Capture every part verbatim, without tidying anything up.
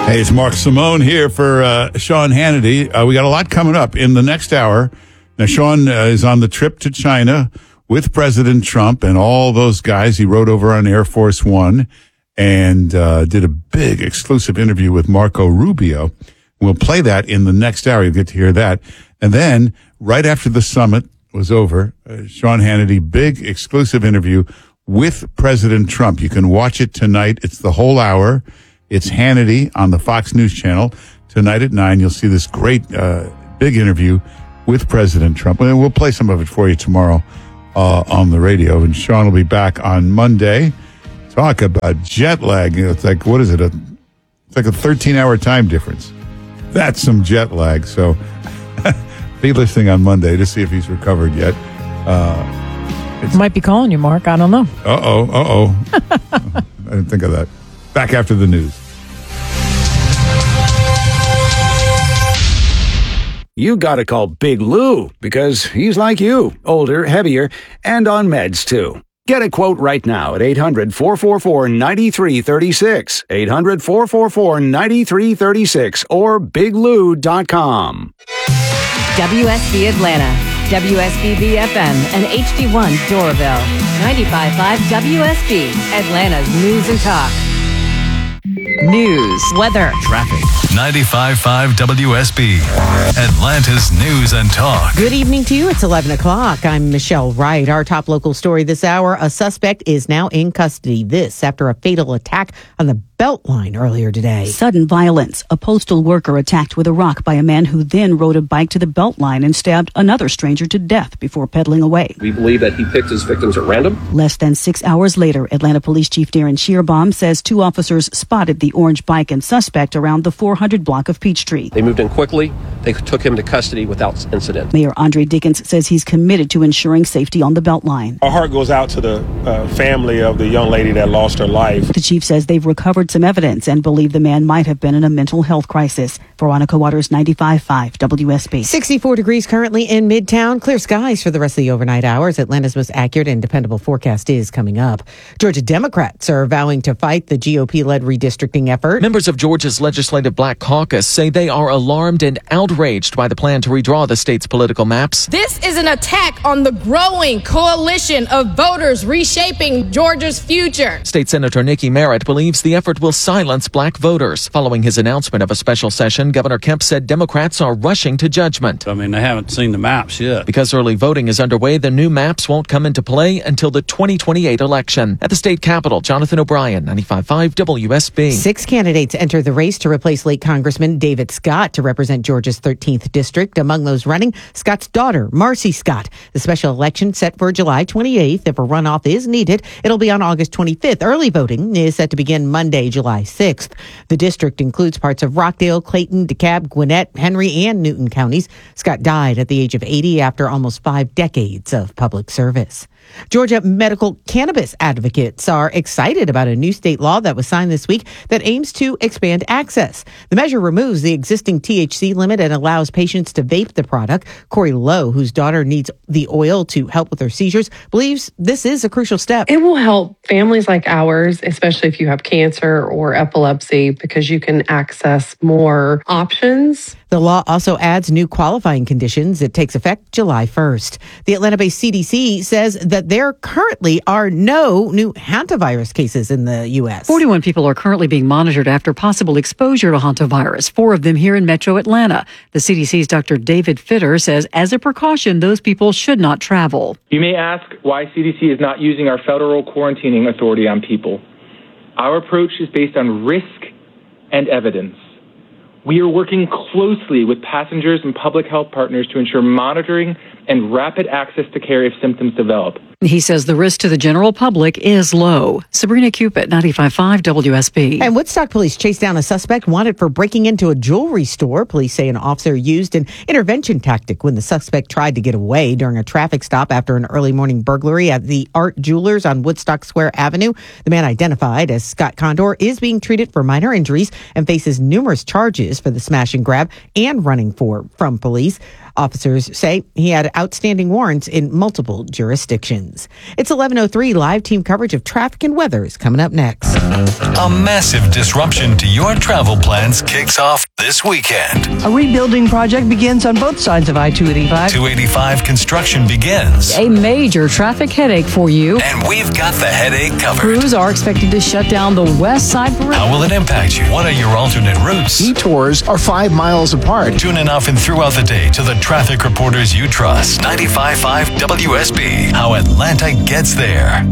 Hey, it's Mark Simone here for uh, Sean Hannity. Uh, we got a lot coming up in the next hour. Now, Sean uh, is on the trip to China with President Trump and all those guys he rode over on Air Force One and uh, did a big exclusive interview with Marco Rubio. We'll play that in the next hour. You'll get to hear that. And then right after the summit was over, uh, Sean Hannity, big exclusive interview with President Trump. You can watch it tonight. It's the whole hour. It's Hannity on the Fox News Channel tonight at nine. You'll see this great uh, big interview with President Trump. And we'll play some of it for you tomorrow uh, on the radio. And Sean will be back on Monday. Talk about jet lag. You know, it's like, what is it? A, it's like a thirteen-hour time difference. That's some jet lag. So be listening on Monday to see if he's recovered yet. Uh, it's, Might be calling you, Mark. I don't know. Uh-oh, uh-oh. I didn't think of that. Back after the news. You gotta call Big Lou, because he's like you, older, heavier, and on meds too. Get a quote right now at eight hundred, four four four, nine three three six, eight hundred, four four four, nine three three six, or big lou dot com. W S B Atlanta, W S B B F M, and H D one Doraville. ninety-five point five W S B, Atlanta's news and talk. News, weather, traffic. ninety-five point five W S B, Atlanta's news and talk. Good evening to you. It's eleven o'clock. I'm Michelle Wright. Our top local story this hour, a suspect is now in custody. This after a fatal attack on the Beltline earlier today. Sudden violence. A postal worker attacked with a rock by a man who then rode a bike to the Beltline and stabbed another stranger to death before pedaling away. We believe that he picked his victims at random. Less than six hours later, Atlanta Police Chief Darren Shearbaum says two officers spotted the orange bike and suspect around the four hundred block of Peachtree. They moved in quickly. They took him to custody without incident. Mayor Andre Dickens says he's committed to ensuring safety on the Beltline. Our heart goes out to the uh, family of the young lady that lost her life. The chief says they've recovered some evidence and believe the man might have been in a mental health crisis. Veronica Waters, ninety-five point five W S B. sixty-four degrees currently in Midtown. Clear skies for the rest of the overnight hours. Atlanta's most accurate and dependable forecast is coming up. Georgia Democrats are vowing to fight the G O P-led redistricting effort. Members of Georgia's Legislative Black Caucus say they are alarmed and outraged by the plan to redraw the state's political maps. This is an attack on the growing coalition of voters reshaping Georgia's future. State Senator Nikki Merritt believes the effort will silence black voters. Following his announcement of a special session, Governor Kemp said Democrats are rushing to judgment. I mean, they haven't seen the maps yet. Because early voting is underway, the new maps won't come into play until the twenty twenty-eight election. At the state capitol, Jonathan O'Brien, ninety-five point five W S B. Six candidates enter the race to replace late Congressman David Scott to represent Georgia's thirteenth district. Among those running, Scott's daughter, Marcy Scott. The special election set for July twenty-eighth. If a runoff is needed, it'll be on August twenty-fifth. Early voting is set to begin Monday, July sixth. The district includes parts of Rockdale, Clayton, DeKalb, Gwinnett, Henry, and Newton counties. Scott died at the age of eighty after almost five decades of public service. Georgia medical cannabis advocates are excited about a new state law that was signed this week that aims to expand access. The measure removes the existing T H C limit and allows patients to vape the product. Corey Lowe, whose daughter needs the oil to help with her seizures, believes this is a crucial step. It will help families like ours, especially if you have cancer or epilepsy, because you can access more options. The law also adds new qualifying conditions. It takes effect July first. The Atlanta-based C D C says that there currently are no new hantavirus cases in the U S. forty-one people are currently being monitored after possible exposure to hantavirus, four of them here in metro Atlanta. The C D C's Doctor David Fitter says as a precaution, those people should not travel. You may ask why C D C is not using our federal quarantining authority on people. Our approach is based on risk and evidence. We are working closely with passengers and public health partners to ensure monitoring and rapid access to care if symptoms develop. He says the risk to the general public is low. Sabrina Cupid, ninety-five point five W S B. And Woodstock police chased down a suspect wanted for breaking into a jewelry store. Police say an officer used an intervention tactic when the suspect tried to get away during a traffic stop after an early morning burglary at the Art Jewelers on Woodstock Square Avenue. The man, identified as Scott Condor, is being treated for minor injuries and faces numerous charges for the smash and grab and running for from police. Officers say he had outstanding warrants in multiple jurisdictions. It's eleven oh three. Live team coverage of traffic and weather is coming up next. A massive disruption to your travel plans kicks off this weekend. A rebuilding project begins on both sides of I two eighty-five. two eighty-five construction begins. A major traffic headache for you. And we've got the headache covered. Crews are expected to shut down the west side for How will it impact you? What are your alternate routes? Detours are five miles apart. Tune in often throughout the day to the traffic reporters you trust. ninety-five point five W S B. How Atlanta gets there.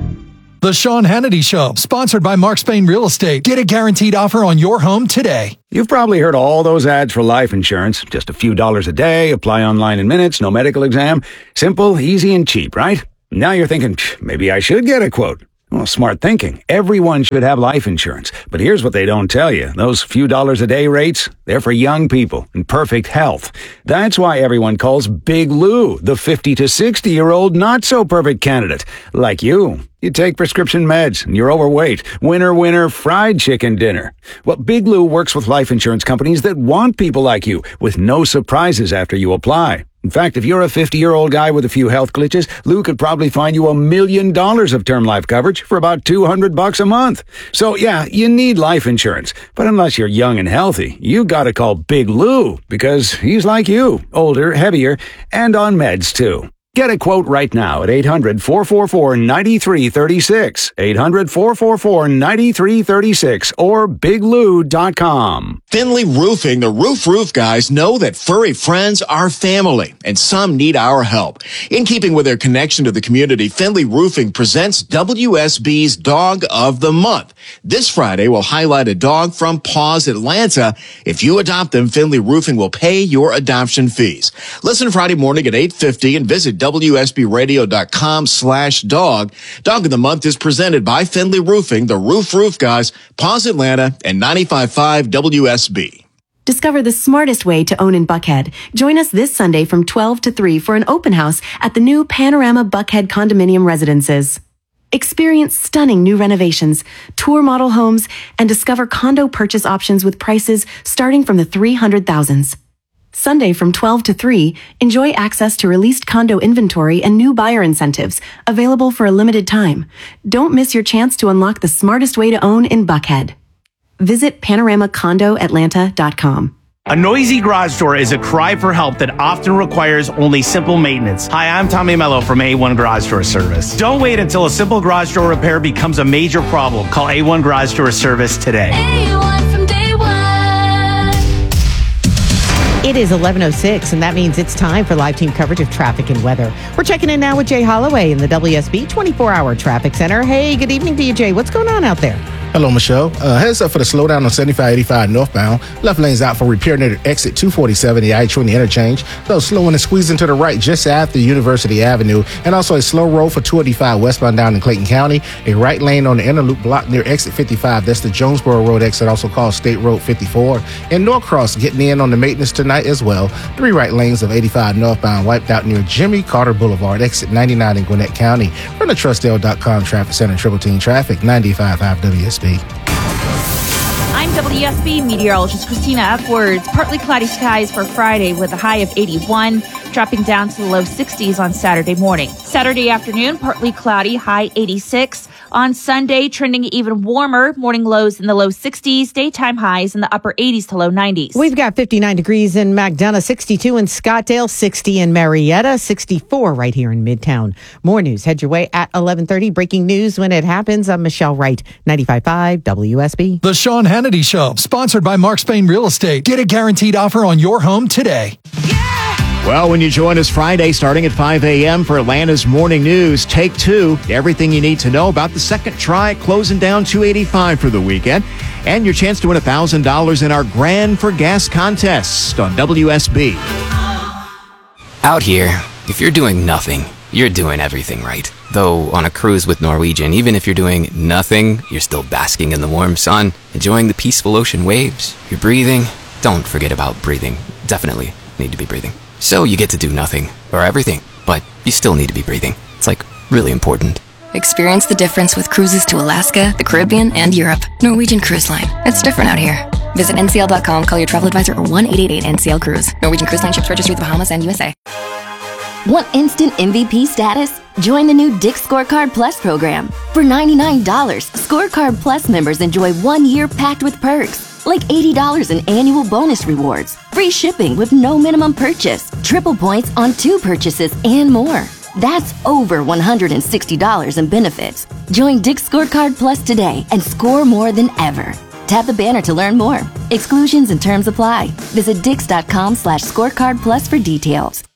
The Sean Hannity Show, sponsored by Mark Spain Real Estate. Get a guaranteed offer on your home today. You've probably heard all those ads for life insurance. Just a few dollars a day, apply online in minutes, no medical exam. Simple, easy, and cheap, right? Now you're thinking, maybe I should get a quote. Well, smart thinking. Everyone should have life insurance. But here's what they don't tell you. Those few dollars a day rates, they're for young people in perfect health. That's why everyone calls Big Lou the fifty to sixty-year-old not-so-perfect candidate. Like you. You take prescription meds and you're overweight. Winner, winner, fried chicken dinner. Well, Big Lou works with life insurance companies that want people like you with no surprises after you apply. In fact, if you're a fifty-year-old guy with a few health glitches, Lou could probably find you a million dollars of term life coverage for about two hundred bucks a month. So yeah, you need life insurance. But unless you're young and healthy, you gotta call Big Lou because he's like you, older, heavier, and on meds too. Get a quote right now at eight hundred, four four four, nine three three six, eight hundred, four four four, nine three three six, or big lou dot com. Finley Roofing, the Roof Roof guys, know that furry friends are family, and some need our help. In keeping with their connection to the community, Finley Roofing presents W S B's Dog of the Month. This Friday, we'll highlight a dog from Paws Atlanta. If you adopt them, Finley Roofing will pay your adoption fees. Listen Friday morning at eight fifty and visit W S B radio dot com slash dog. Dog of the Month is presented by Finley Roofing, the Roof Roof guys, Paws Atlanta, and ninety-five point five W S B. Discover the smartest way to own in Buckhead. Join us this Sunday from twelve to three for an open house at the new Panorama Buckhead Condominium Residences. Experience stunning new renovations, tour model homes, and discover condo purchase options with prices starting from the three hundred thousands. Sunday from twelve to three, enjoy access to released condo inventory and new buyer incentives available for a limited time. Don't miss your chance to unlock the smartest way to own in Buckhead. Visit panorama condo atlanta dot com. A noisy garage door is a cry for help that often requires only simple maintenance. Hi, I'm Tommy Mello from A one Garage Door Service. Don't wait until a simple garage door repair becomes a major problem. Call A one Garage Door Service today. A one from day one. It is eleven oh six, and that means it's time for live team coverage of traffic and weather. We're checking in now with Jay Holloway in the W S B twenty-four hour Traffic Center. Hey, good evening to you, Jay. What's going on out there? Hello, Michelle. Uh, heads up for the slowdown on seventy-five eighty-five northbound. Left lane's out for repair near the exit two forty-seven, the I twenty interchange. So slowing and squeezing to the right just after University Avenue. And also a slow roll for two eighty-five westbound down in Clayton County. A right lane on the inner loop block near exit fifty-five. That's the Jonesboro Road exit, also called State Road fifty-four. And Norcross getting in on the maintenance tonight as well. Three right lanes of eighty-five northbound wiped out near Jimmy Carter Boulevard, exit ninety-nine in Gwinnett County. From the Trustdale dot com Traffic Center, Triple Team Traffic, ninety-five point five W S B. I'm W S B meteorologist Christina Edwards. Partly cloudy skies for Friday with a high of eighty-one, dropping down to the low sixties on Saturday morning. Saturday afternoon, partly cloudy, high eighty-six. On Sunday, trending even warmer, morning lows in the low sixties, daytime highs in the upper eighties to low nineties. We've got fifty-nine degrees in McDonough, sixty-two in Scottsdale, sixty in Marietta, sixty-four right here in Midtown. More news, head your way at eleven thirty. Breaking news when it happens. I'm Michelle Wright, ninety-five point five W S B. The Sean Hannity Show, sponsored by Mark Spain Real Estate. Get a guaranteed offer on your home today. Well, when you join us Friday starting at five a.m. for Atlanta's Morning News, Take Two, everything you need to know about the second try closing down two eighty-five for the weekend, and your chance to win one thousand dollars in our Grand for Gas contest on W S B. Out here, if you're doing nothing, you're doing everything right. Though on a cruise with Norwegian, even if you're doing nothing, you're still basking in the warm sun, enjoying the peaceful ocean waves. You're breathing. Don't forget about breathing. Definitely need to be breathing. So you get to do nothing, or everything, but you still need to be breathing. It's like really important. Experience the difference with cruises to Alaska, the Caribbean, and Europe. Norwegian Cruise Line. It's different out here. Visit N C L dot com, call your travel advisor, or one eight eight eight N C L Cruise. Norwegian Cruise Line ships registry the Bahamas and U S A. Want instant M V P status? Join the new Dick's Scorecard Plus program. For ninety-nine dollars, Scorecard Plus members enjoy one year packed with perks, like eighty dollars in annual bonus rewards, free shipping with no minimum purchase, triple points on two purchases, and more. That's over one hundred sixty dollars in benefits. Join Dick's Scorecard Plus today and score more than ever. Tap the banner to learn more. Exclusions and terms apply. Visit dix dot com slash scorecard plus for details.